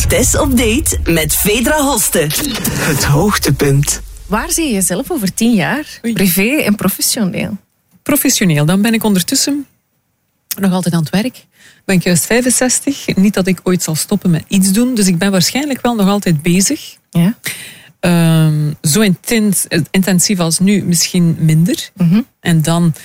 Tess op date met Vedra Hoste. Het hoogtepunt. Waar zie je jezelf over 10 jaar? Privé en professioneel. Professioneel, dan ben ik ondertussen nog altijd aan het werk. Ben ik juist 65. Niet dat ik ooit zal stoppen met iets doen. Dus ik ben waarschijnlijk wel nog altijd bezig. Ja. Zo intensief als nu, misschien minder. En dan